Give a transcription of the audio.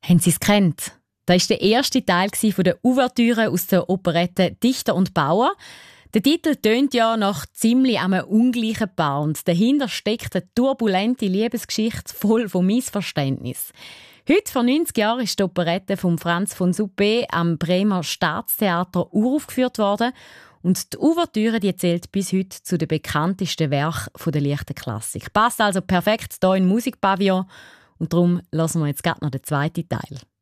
Haben Sie es gekannt? Das war der erste Teil von der Ouvertüre aus der Operette «Dichter und Bauer». Der Titel tönt ja nach ziemlich einem ungleichen Paar und dahinter steckt eine turbulente Liebesgeschichte voll von Missverständnis. Heute, vor 90 Jahren, ist die Operette von Franz von Suppé am Bremer Staatstheater uraufgeführt worden. Und die Ouvertüre die zählt bis heute zu den bekanntesten Werken der leichten Klassik. Passt also perfekt hier in Musikpavillon. Und darum hören wir jetzt gerade noch den zweiten Teil.